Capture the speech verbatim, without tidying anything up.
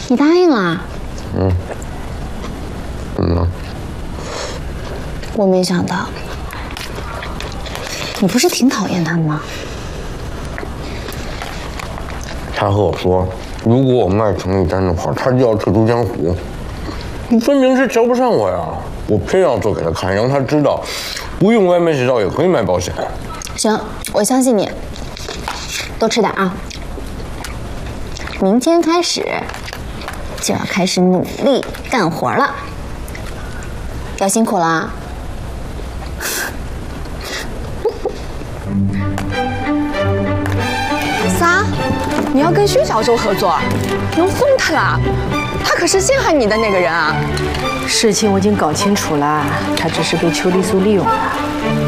你答应了？ 嗯。怎么了？ 我没想到，你不是挺讨厌他的吗？ 他和我说，如果我卖成绩单的话，他就要撤出江湖。你分明是瞧不上我呀！我偏要做给他看，让他知道，不用外卖执照也可以卖保险。 行，我相信你。多吃点啊！明天开始就要开始努力干活了，要辛苦了。 啥？你要跟薛小周合作？能送他啦？他可是陷害你的那个人啊！ 事情我已经搞清楚了，他只是被邱丽素利用了。